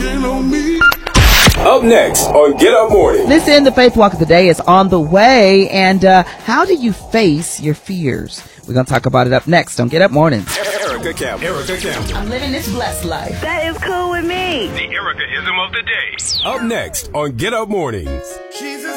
Up next on Get Up Morning. Listen, the Faith Walk of the Day is on the way. And how do you face your fears? We're going to talk about it up next on Get Up Mornings. Erica Campbell. I'm living this blessed life. That is cool with me. The Erica-ism of the day. Up next on Get Up Mornings.